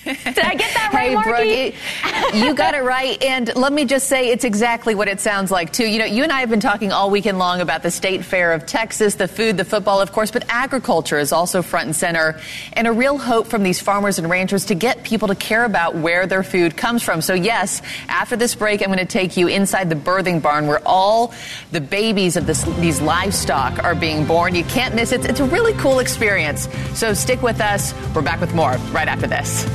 Did I get that right, Marky? Brooke, you got it right. And let me just say, it's exactly what it sounds like, too. You know, you and I have been talking all weekend long about the State Fair of Texas, the food, the football, of course, but agriculture is also front and center, and a real hope from these farmers and ranchers to get people to care about where their food comes from. So, yes, after this break, I'm going to take you inside the birthing barn where all the babies of these livestock are being born. You can't miss it. It's a really cool experience. So stick with us. We're back with more right after this.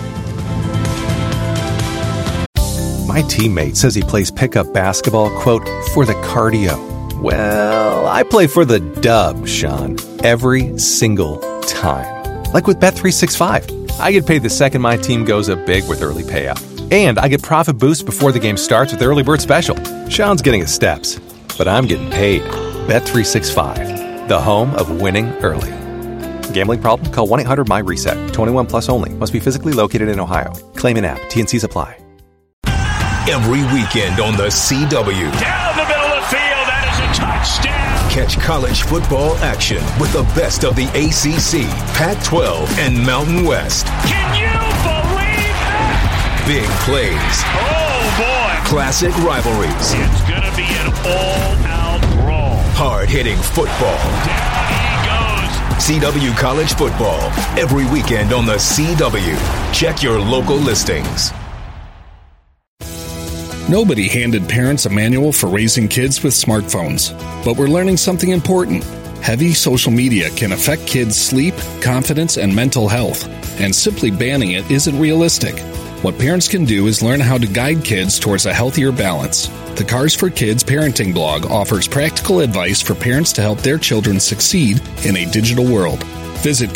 My teammate says he plays pickup basketball, quote, for the cardio. Well, I play for the dub, Sean, every single time. Like with Bet365. I get paid the second my team goes up big with early payout. And I get profit boost before the game starts with Early Bird Special. Sean's getting his steps, but I'm getting paid. Bet365, the home of winning early. Gambling problem? Call 1-800-MY-RESET. 21 plus only. Must be physically located in Ohio. Claim in app. T&Cs apply. Every weekend on the CW. Down the middle of the field. That is a touchdown. Catch college football action with the best of the ACC, Pac-12, and Mountain West. Can you believe that? Big plays. Oh, boy. Classic rivalries. It's going to be an all-out brawl. Hard-hitting football. Down he goes. CW College Football. Every weekend on the CW. Check your local listings. Nobody handed parents a manual for raising kids with smartphones. But we're learning something important. Heavy social media can affect kids' sleep, confidence, and mental health. And simply banning it isn't realistic. What parents can do is learn how to guide kids towards a healthier balance. The Cars for Kids parenting blog offers practical advice for parents to help their children succeed in a digital world. Visit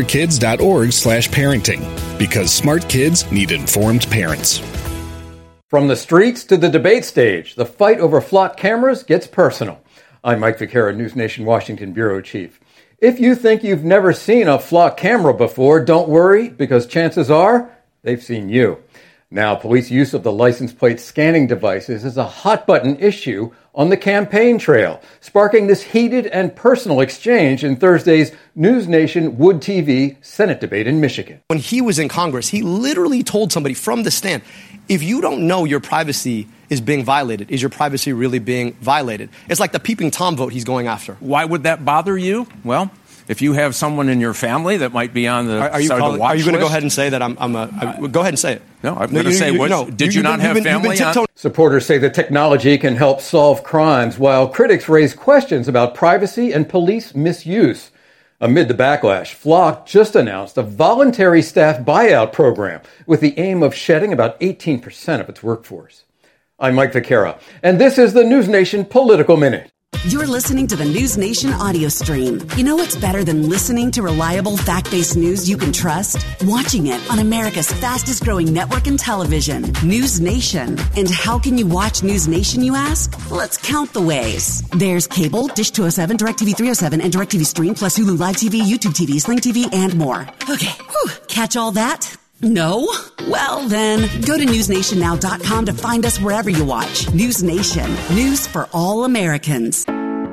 carsforkids.org/parenting, because smart kids need informed parents. From the streets to the debate stage, the fight over flock cameras gets personal. I'm Mike Vaquera, News Nation Washington Bureau Chief. If you think you've never seen a flock camera before, don't worry, because chances are they've seen you. Now, police use of the license plate scanning devices is a hot-button issue on the campaign trail, sparking this heated and personal exchange in Thursday's News Nation Wood TV Senate debate in Michigan. When he was in Congress, he literally told somebody from the stand, if you don't know your privacy is being violated, is your privacy really being violated? It's like the peeping Tom vote he's going after. Why would that bother you? Well, if you have someone in your family that might be on the Are you going to go ahead and say that I'm go ahead and say it. No, I'm going to say what? Did you not have family on? Supporters say the technology can help solve crimes, while critics raise questions about privacy and police misuse. Amid the backlash, Flock just announced a voluntary staff buyout program with the aim of shedding about 18% of its workforce. I'm Mike Vaquera, and this is the News Nation Political Minute. You're listening to the News Nation audio stream. You know what's better than listening to reliable, fact-based news you can trust? Watching it on America's fastest-growing network in television, News Nation. And how can you watch News Nation, you ask? Let's count the ways. There's cable, Dish 207, DirecTV 307, and DirecTV Stream, plus Hulu Live TV, YouTube TV, Sling TV, and more. Okay, catch all that? No? Well, then, go to newsnationnow.com to find us wherever you watch. News Nation. News for all Americans.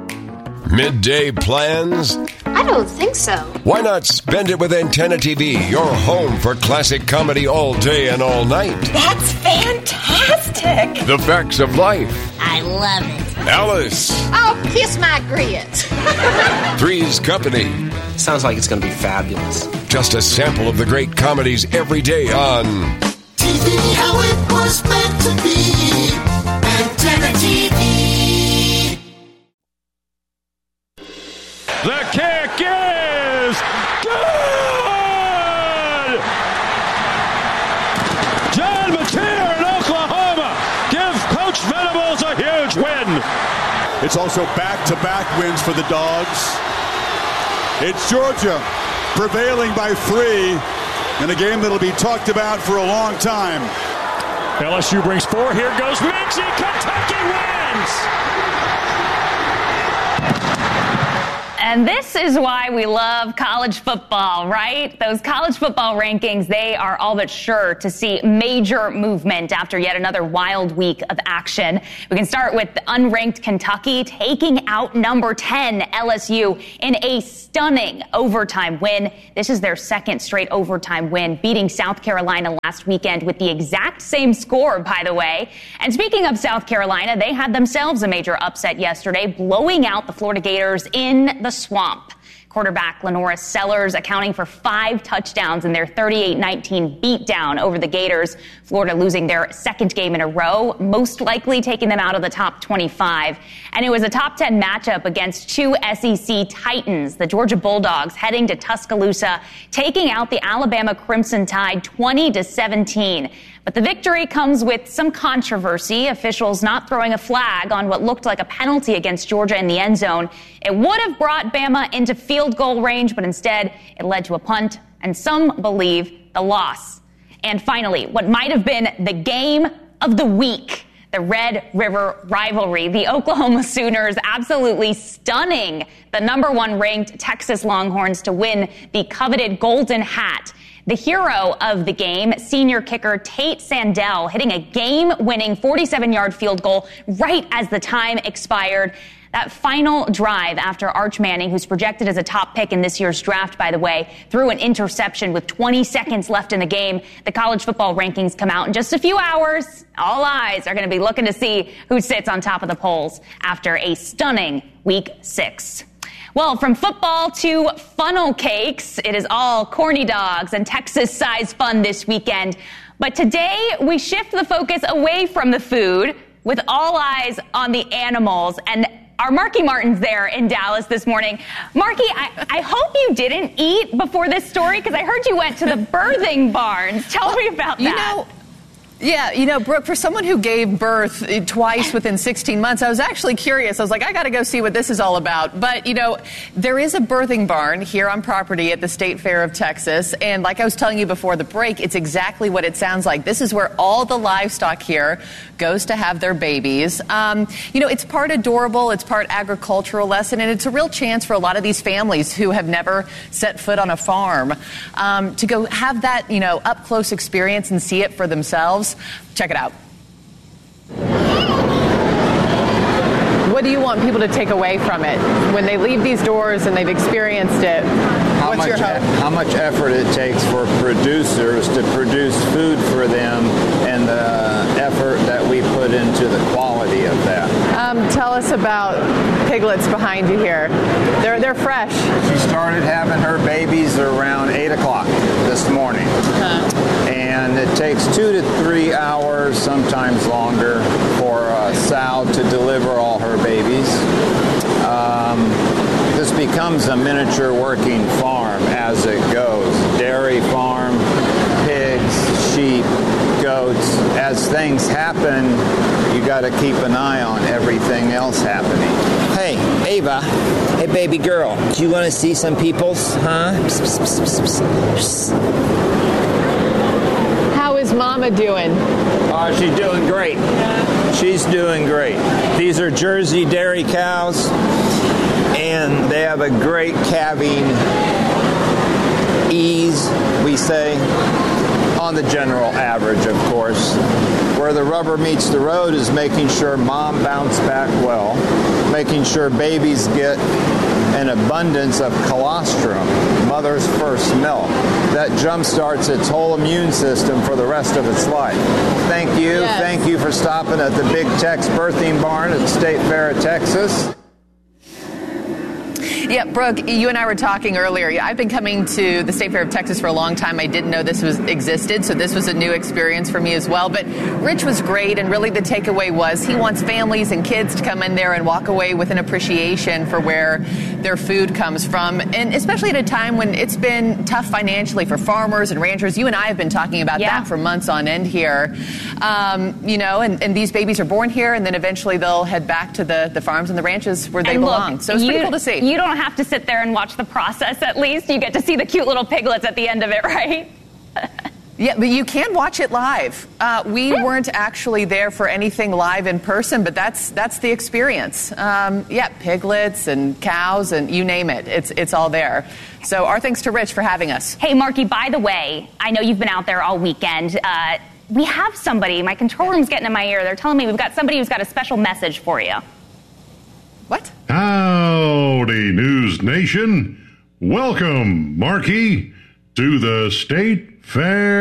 Midday plans? I don't think so. Why not spend it with Antenna TV, your home for classic comedy all day and all night? That's fantastic. The Facts of Life. I love it. Alice. Oh, kiss my grits. Three's Company. Sounds like it's going to be fabulous. Just a sample of the great comedies every day on TV, how it was meant to be. Antenna TV. The kick is good! John Mateer in Oklahoma gives Coach Venables a huge win. It's also back-to-back wins for the Dogs. It's Georgia prevailing by 3 in a game that'll be talked about for a long time. LSU brings 4. Here goes Minchie. Kentucky wins! And this is why we love college football, right? Those college football rankings, they are all but sure to see major movement after yet another wild week of action. We can start with unranked Kentucky taking out number 10 LSU in a stunning overtime win. This is their second straight overtime win, beating South Carolina last weekend with the exact same score, by the way. And speaking of South Carolina, they had themselves a major upset yesterday, blowing out the Florida Gators in the Swamp. Quarterback Lenora Sellers accounting for 5 touchdowns in their 38-19 beatdown over the Gators. Florida losing their second game in a row, most likely taking them out of the top 25. And it was a top 10 matchup against 2 SEC Titans, the Georgia Bulldogs heading to Tuscaloosa, taking out the Alabama Crimson Tide 20-17. But the victory comes with some controversy, officials not throwing a flag on what looked like a penalty against Georgia in the end zone. It would have brought Bama into field goal range, but instead it led to a punt, and some believe the loss. And finally, what might have been the game of the week, the Red River rivalry. The Oklahoma Sooners absolutely stunning the number 1 ranked Texas Longhorns to win the coveted Golden Hat. The hero of the game, senior kicker Tate Sandell, hitting a game-winning 47-yard field goal right as the time expired. That final drive after Arch Manning, who's projected as a top pick in this year's draft, by the way, threw an interception with 20 seconds left in the game. The college football rankings come out in just a few hours. All eyes are going to be looking to see who sits on top of the polls after a stunning Week 6. Well, from football to funnel cakes, it is all corny dogs and Texas-sized fun this weekend. But today, we shift the focus away from the food with all eyes on the animals. And our Marky Martin's there in Dallas this morning. Marky, I hope you didn't eat before this story, because I heard you went to the birthing barns. Tell me about that. Brooke, for someone who gave birth twice within 16 months, I was actually curious. I was like, I got to go see what this is all about. But, there is a birthing barn here on property at the State Fair of Texas. And like I was telling you before the break, it's exactly what it sounds like. This is where all the livestock here goes to have their babies. It's part adorable, it's part agricultural lesson, and it's a real chance for a lot of these families who have never set foot on a farm to go have that, up-close experience and see it for themselves. Check it out. What do you want people to take away from it when they leave these doors and they've experienced it? What's your hope? How much effort it takes for producers to produce food for them, and the effort that we put into the quality of that. Tell us about piglets behind you here. They're fresh. She started having her babies around 8 o'clock this morning. And it takes 2 to 3 hours, sometimes longer, for a sow to deliver all her babies. This becomes a miniature working farm as it goes. Dairy farm, pigs, sheep, goats. As things happen, you got to keep an eye on everything else happening. Hey, Ava. Hey, baby girl. Do you want to see some peoples? Huh? Psst, psst, psst, psst, psst. How is Mama doing? She's doing great. She's doing great. These are Jersey dairy cows, and they have a great calving ease, we say, on the general average, of course. Where the rubber meets the road is making sure mom bounce back well, making sure babies get an abundance of colostrum, mother's first milk, that jumpstarts its whole immune system for the rest of its life. Thank you. Yes. Thank you for stopping at the Big Tex Birthing Barn at State Fair of Texas. Yeah, Brooke, you and I were talking earlier. I've been coming to the State Fair of Texas for a long time. I didn't know this existed, so this was a new experience for me as well. But Rich was great, and really the takeaway was he wants families and kids to come in there and walk away with an appreciation for where their food comes from, and especially at a time when it's been tough financially for farmers and ranchers. You and I have been talking about that for months on end here. And these babies are born here, and then eventually they'll head back to the farms and the ranches where they belong. So it's pretty cool to see. You don't have to sit there and watch the process. At least you get to see the cute little piglets at the end of it, right? Yeah, but you can watch it live. We weren't actually there for anything live in person, but that's the experience. Piglets and cows and you name it. It's all there. So our thanks to Rich for having us. Hey, Marky, by the way, I know you've been out there all weekend. We have somebody. My control room's getting in my ear. They're telling me we've got somebody who's got a special message for you. What? Howdy, News Nation. Welcome, Marky, to the State Fair.